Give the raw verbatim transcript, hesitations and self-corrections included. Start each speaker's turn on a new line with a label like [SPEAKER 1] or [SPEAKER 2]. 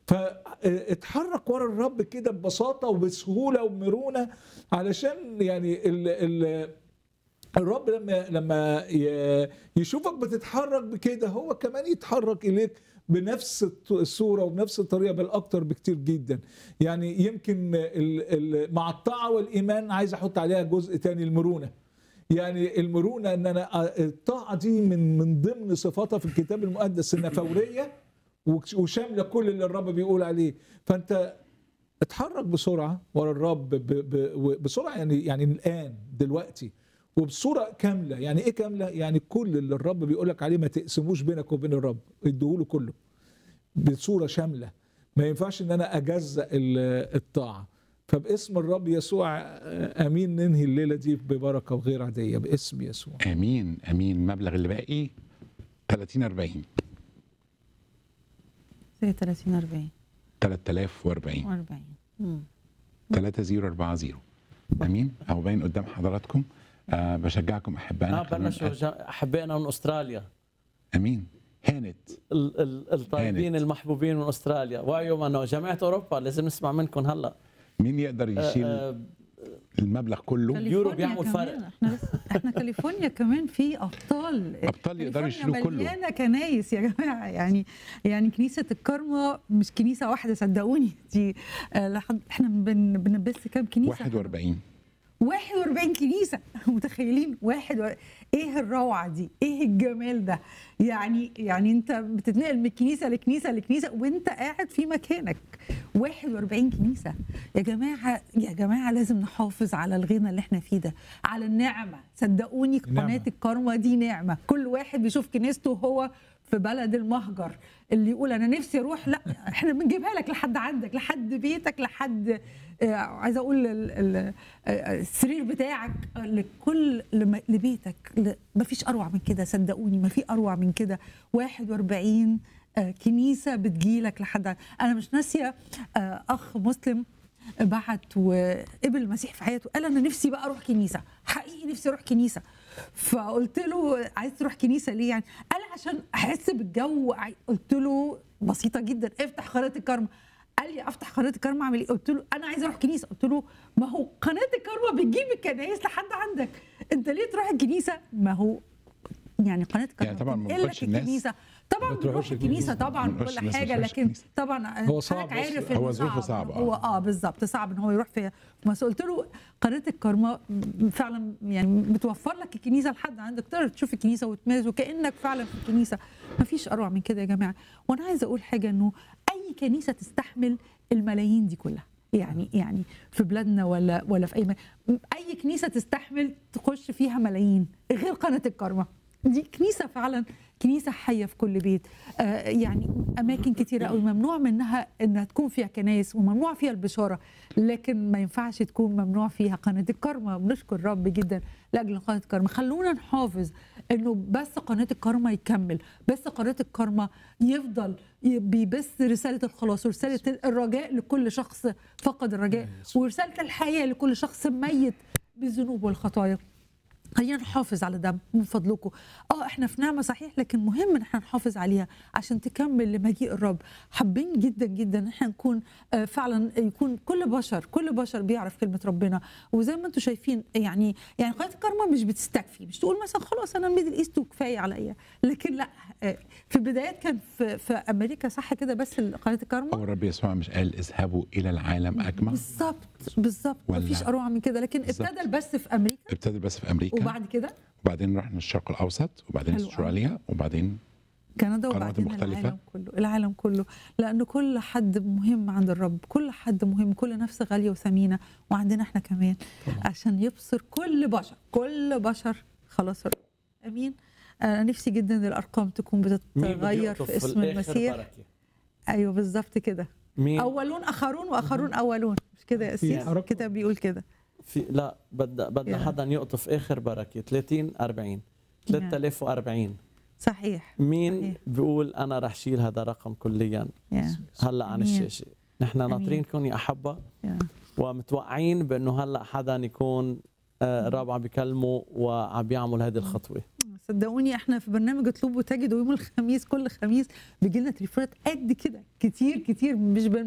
[SPEAKER 1] فاتحرك ورا الرب كده ببساطه وبسهوله وبمرونه، علشان يعني ال ال الرب لما لما يشوفك بتتحرك بكده هو كمان يتحرك اليك بنفس الصوره وبنفس الطريقه، بل اكتر بكتير جدا. يعني يمكن مع الطاعه والايمان عايز احط عليها جزء تاني، المرونه. يعني المرونه ان انا الطاعه دي من من ضمن صفاتها في الكتاب المقدس انها فوريه وشامله كل اللي الرب بيقول عليه. فانت اتحرك بسرعه ورا الرب بسرعه، يعني يعني الان دلوقتي وبصوره كامله. يعني ايه كامله؟ يعني كل اللي الرب بيقول لك عليه ما تقسموش بينك وبين الرب، اديهوله كله بصوره شامله. ما ينفعش ان انا اجزأ الطاعه. فباسم الرب يسوع امين ننهي الليله دي ببركه وغير عاديه باسم يسوع.
[SPEAKER 2] امين امين. المبلغ اللي باقي ثلاثين أربعين
[SPEAKER 3] زي ثلاثين أربعين
[SPEAKER 2] ثلاثة آلاف وأربعين
[SPEAKER 3] أربعين
[SPEAKER 2] ثلاثة صفر أربعة صفر. امين. او باين قدام حضراتكم. أه بشجعكم احبائنا.
[SPEAKER 4] اه بلشوا احبائنا من استراليا.
[SPEAKER 2] امين. هانت
[SPEAKER 4] ال ال الطيبين المحبوبين من استراليا، وعيوا انه جماعه اوروبا لازم نسمع منكم هلا.
[SPEAKER 2] مين يقدر يشيل آه آه المبلغ كله؟
[SPEAKER 4] يورو بيعمل فرق.
[SPEAKER 3] احنا احنا كاليفورنيا كمان في ابطال
[SPEAKER 2] ابطال يقدروا يشيلوا كله.
[SPEAKER 3] مليانه كنايس يا جماعه. يعني يعني كنيسه الكرمة مش كنيسه واحده صدقوني، دي احنا بنبث كام كنيسه؟
[SPEAKER 2] واحد وأربعين
[SPEAKER 3] واحد وأربعين كنيسه. متخيلين؟ واحد و... ايه الروعه دي؟ ايه الجمال ده؟ يعني يعني انت بتتنقل من كنيسه لكنيسه لكنيسه وانت قاعد في مكانك. واحد وأربعين كنيسه يا جماعه، يا جماعه لازم نحافظ على الغنى اللي احنا فيه ده، على النعمه. صدقوني قناه الكرمة دي نعمه. كل واحد بيشوف كنيسته وهو في بلد المهجر، اللي يقول انا نفسي اروح، لا احنا بنجيبها لك لحد عندك، لحد بيتك، لحد آه عايزه اقول السرير بتاعك، لكل لبيتك. مفيش اروع من كده، صدقوني ما في اروع من كده. واحد وأربعين آه كنيسه بتجيلك لحد عندك. انا مش ناسيه آه اخ مسلم بعت وقبل المسيح في حياته، قال انا نفسي بقى اروح كنيسه، حقيقي نفسي اروح كنيسه. فقلت له عايز تروح كنيسه ليه؟ يعني قال عشان احس بالجو. قلت له بسيطه جدا، افتح قناه الكرمة. قال لي افتح قناه الكرمة اعمل ايه؟ قلت له انا عايز اروح كنيسه. قلت له ما هو قناه الكرمة بتجيب الكنايس لحد عندك، انت ليه تروح الكنيسه؟ ما هو يعني قناه الكرمة
[SPEAKER 2] يعني طبعا ما
[SPEAKER 3] بتنقلك الكنيسه. طبعا بنروح الكنيسه طبعا كل حاجه، لكن طبعا
[SPEAKER 1] هو صعب،
[SPEAKER 3] عارف
[SPEAKER 2] هو ظروفه صعبه.
[SPEAKER 3] هو اه بالظبط صعب ان هو يروح فيها. بس قلت له قناه الكرمة فعلا يعني بتوفر لك الكنيسه لحد عندك، تقدر تشوف الكنيسه وتميز وكانك فعلا في الكنيسه. ما فيش اروع من كده يا جماعه. وانا عايزه اقول حاجه، انه اي كنيسه تستحمل الملايين دي كلها، يعني يعني في بلادنا ولا ولا في اي م... اي كنيسه تستحمل تخش فيها ملايين، غير قناه الكرمة. دي كنيسه فعلا كنيسه حيه في كل بيت. آه يعني اماكن كتيره قوي ممنوع منها انها تكون فيها كنايس وممنوع فيها البشاره، لكن ما ينفعش تكون ممنوع فيها قناه الكرمة. بنشكر الرب جدا لاجل قناه الكرمة. خلونا نحافظ انه بس قناه الكرمة يكمل، بس قناه الكرمة يفضل بيبث رساله الخلاص ورساله الرجاء لكل شخص فقد الرجاء، ورساله الحياه لكل شخص ميت بالذنوب والخطايا. خلينا نحافظ على ده من فضلكم. اه احنا في نعمه صحيح، لكن مهم ان احنا نحافظ عليها عشان تكمل لمجيء الرب. حابين جدا جدا ان احنا نكون آه فعلا يكون كل بشر كل بشر بيعرف كلمه ربنا. وزي ما انتم شايفين يعني يعني قناه الكرمة مش بتستكفي، مش تقول مثلا خلاص انا ميدل ايست وكفايه عليا، لكن لا. آه في البدايات كان في, في امريكا صح كده بس قناه الكرمة.
[SPEAKER 2] هو الرب يسوع مش قال اذهبوا الى العالم اجمع؟
[SPEAKER 3] بالظبط بالظبط، مفيش اروع من كده. لكن
[SPEAKER 2] بالزبط.
[SPEAKER 3] ابتدى البث في امريكا،
[SPEAKER 2] ابتدى البث في امريكا،
[SPEAKER 3] وبعد كده
[SPEAKER 2] وبعدين رحنا الشرق الاوسط، وبعدين استراليا، وبعدين
[SPEAKER 3] كندا، وبعدين العالم كله. العالم كله، لأنه كل حد مهم عند الرب، كل حد مهم، كل نفس غالية وثمينة، وعندنا احنا كمان طبعا. عشان يبصر كل بشر كل بشر خلاص الرب. امين. انا نفسي جدا الارقام تكون بتتغير في اسم المسيح. بركة. ايوه بالظبط كده. مين؟ اولون اخرون واخرون اولون، مش كده يا اسيس؟ الكتاب بيقول كده.
[SPEAKER 4] في لا بدنا بدنا حدا يقطف اخر بركه. ثلاثين أربعين ثلاثة آلاف وأربعين.
[SPEAKER 3] صحيح.
[SPEAKER 4] مين
[SPEAKER 3] صحيح.
[SPEAKER 4] بيقول انا رح شيل هذا الرقم كليا هلا عن الشاشه؟ نحن ناطرينكم يا احبه، ومتوقعين بانه هلا حدا يكون الرب عم بيكلمه وعم بيعمل هذه الخطوه.
[SPEAKER 3] صدقوني احنا في برنامج اطلبوا وتجدوا يوم الخميس كل خميس بيجي لنا تليفونات قد كده كتير كتير مش بن